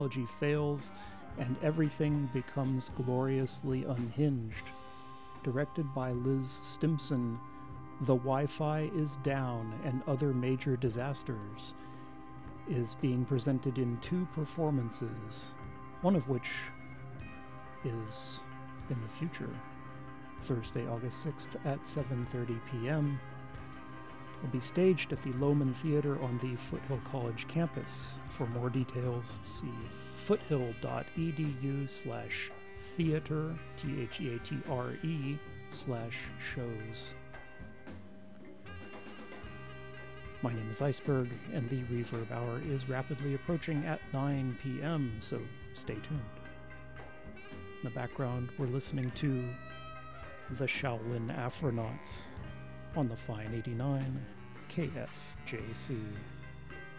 technology fails and everything becomes gloriously unhinged. Directed by Liz Stimson, The Wi-Fi is Down and Other Major Disasters is being presented in 2 performances, one of which is in the future, Thursday, August 6th at 7:30 p.m. Will be staged at the Lohman Theater on the Foothill College campus. For more details, see foothill.edu/theater, theatre/shows. My name is Iceberg, and the Reverb Hour is rapidly approaching at 9 p.m., so stay tuned. In the background, we're listening to the Shaolin Afronauts on the Fine 89 KFJC.